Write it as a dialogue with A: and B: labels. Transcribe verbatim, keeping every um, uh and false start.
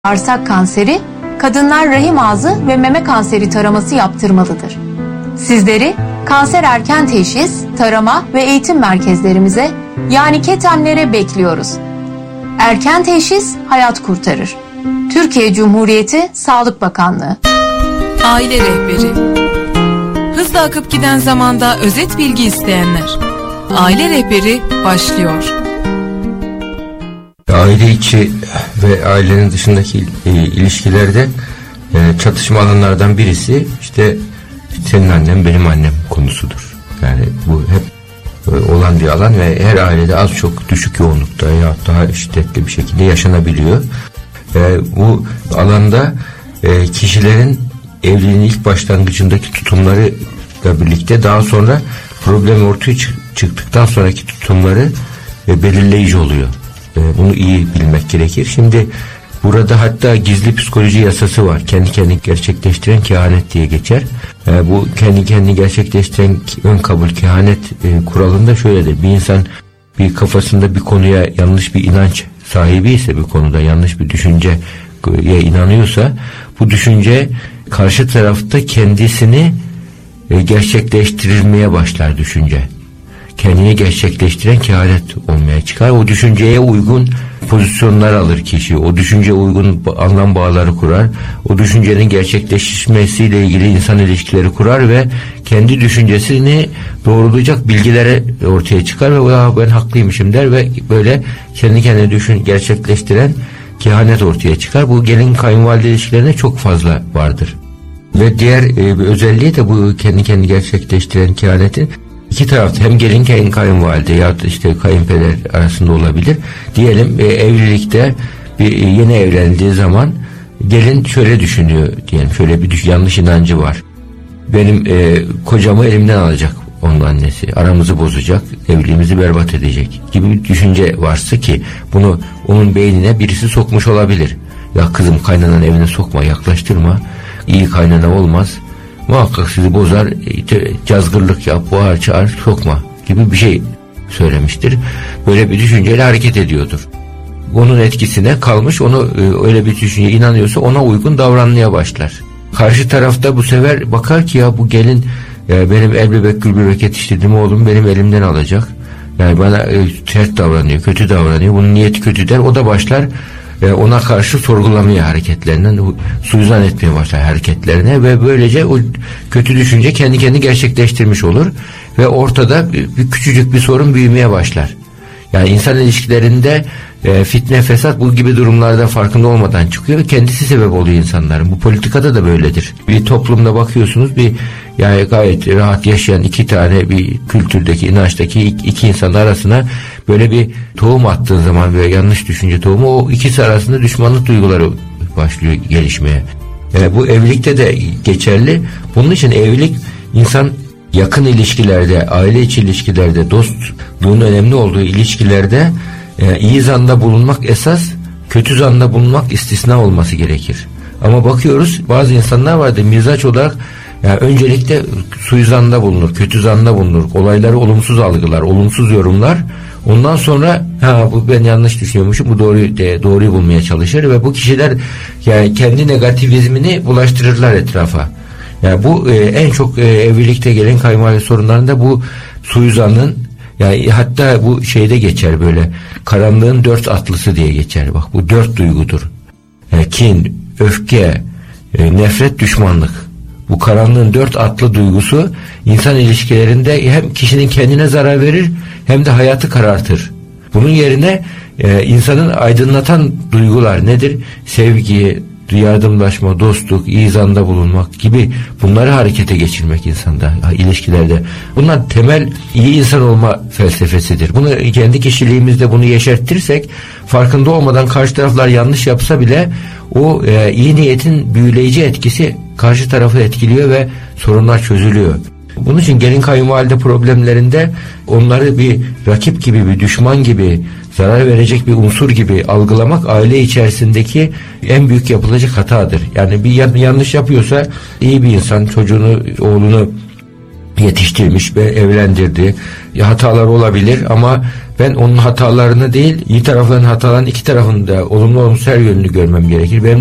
A: Bağırsak kanseri, kadınlar rahim ağzı ve meme kanseri taraması yaptırmalıdır. Sizleri kanser erken teşhis, tarama ve eğitim merkezlerimize yani KETEM'lere bekliyoruz. Erken teşhis hayat kurtarır. Türkiye Cumhuriyeti Sağlık Bakanlığı.
B: Aile rehberi. Hızla akıp giden zamanda özet bilgi isteyenler. Aile rehberi başlıyor.
C: Aile içi ve ailenin dışındaki e, ilişkilerde e, çatışma alanlardan birisi işte senin annem benim annem konusudur. Yani bu hep e, olan bir alan ve her ailede az çok düşük yoğunlukta ya daha şiddetli bir şekilde yaşanabiliyor. E, bu alanda e, kişilerin evliliğin ilk başlangıcındaki tutumlarıyla birlikte daha sonra problem ortaya çıktıktan sonraki tutumları e, belirleyici oluyor. Bunu iyi bilmek gerekir. Şimdi burada hatta gizli psikoloji yasası var. Kendi kendini gerçekleştiren kehanet diye geçer. Bu kendi kendini gerçekleştiren ön kabul kehanet kuralında şöyledir. Bir insan bir kafasında bir konuya yanlış bir inanç sahibi ise bir konuda yanlış bir düşünceye inanıyorsa bu düşünce karşı tarafta kendisini gerçekleştirilmeye başlar düşünce. Kendini gerçekleştiren kehanet olmaya çıkar. O düşünceye uygun pozisyonlar alır kişi. O düşünceye uygun anlam bağları kurar. O düşüncenin gerçekleşmesiyle ilgili insan ilişkileri kurar ve kendi düşüncesini doğrulayacak bilgileri ortaya çıkar ve ya ben haklıymışım der ve böyle kendi kendine düşün gerçekleştiren kehanet ortaya çıkar. Bu gelin kayınvalide ilişkilerinde çok fazla vardır. Ve diğer e, bir özelliği de bu kendi kendini gerçekleştiren kehanetin İki tarafta hem gelin hem kayınvalide ya da işte kayınpeder arasında olabilir. Diyelim e, evlilikte bir e, yeni evlendiği zaman gelin şöyle düşünüyor diyelim. Şöyle bir düş, yanlış inancı var. Benim e, kocamı elimden alacak onun annesi. Aramızı bozacak, evliliğimizi berbat edecek gibi bir düşünce varsa ki bunu onun beynine birisi sokmuş olabilir. Ya kızım kaynananın evine sokma, yaklaştırma. İyi kaynana olmaz. Muhakkak sizi bozar, cazgırlık yap, bağır, çağır, sokma gibi bir şey söylemiştir. Böyle bir düşünceyle hareket ediyordur. Onun etkisine kalmış, onu öyle bir düşünceye inanıyorsa ona uygun davranmaya başlar. Karşı tarafta bu sefer bakar ki ya bu gelin ya benim el bebek gül bebek yetiştirdiğim oğlum benim elimden alacak. Yani bana e, sert davranıyor, kötü davranıyor, bunun niyeti kötü der. O da başlar ona karşı sorgulamaya hareketlerinden suizan etmeye başlar hareketlerine ve böylece o kötü düşünce kendi kendini gerçekleştirmiş olur ve ortada bir, bir küçücük bir sorun büyümeye başlar. Yani insan ilişkilerinde e, fitne, fesat bu gibi durumlarda farkında olmadan çıkıyor ve kendisi sebep oluyor insanların. Bu politikada da böyledir. Bir toplumda bakıyorsunuz bir yani gayet rahat yaşayan iki tane bir kültürdeki, inançtaki iki, iki insan arasına böyle bir tohum attığın zaman böyle yanlış düşünce tohumu o ikisi arasında düşmanlık duyguları başlıyor gelişmeye. Yani bu evlilikte de geçerli. Bunun için evlilik insan yakın ilişkilerde, aile içi ilişkilerde, dostluğun önemli olduğu ilişkilerde e, iyi zanda bulunmak esas, kötü zanda bulunmak istisna olması gerekir. Ama bakıyoruz bazı insanlar vardır mizaç olarak yani öncelikle suizanda bulunur, kötü zanda bulunur, olayları olumsuz algılar, olumsuz yorumlar. Ondan sonra ha bu ben yanlış düşünüyormuşum, bu doğruyu de, doğruyu bulmaya çalışır ve bu kişiler yani kendi negativizmini bulaştırırlar etrafa. Yani bu e, en çok e, evlilikte gelen kayınvalide sorunlarında bu suizanın yani hatta bu şeyde geçer böyle karanlığın dört atlısı diye geçer. Bak bu dört duygudur. Yani kin, öfke, e, nefret, düşmanlık. Bu karanlığın dört atlı duygusu insan ilişkilerinde hem kişinin kendine zarar verir hem de hayatı karartır. Bunun yerine e, insanın aydınlatan duygular nedir? Sevgi, yardımlaşma, dostluk, iyi zanda bulunmak gibi bunları harekete geçirmek insanda, ilişkilerde. Bunlar temel iyi insan olma felsefesidir. Bunu kendi kişiliğimizde bunu yeşertirsek farkında olmadan karşı taraflar yanlış yapsa bile o e, iyi niyetin büyüleyici etkisi karşı tarafı etkiliyor ve sorunlar çözülüyor. Bunun için gelin kayınvalide problemlerinde onları bir rakip gibi, bir düşman gibi, zarar verecek bir unsur gibi algılamak aile içerisindeki en büyük yapılacak hatadır. Yani bir yanlış yapıyorsa iyi bir insan çocuğunu, oğlunu yetiştirmiş ve evlendirdi. Ya hatalar olabilir ama ben onun hatalarını değil, iyi tarafların hataların iki tarafında olumlu olumsuz her yönünü görmem gerekir. Benim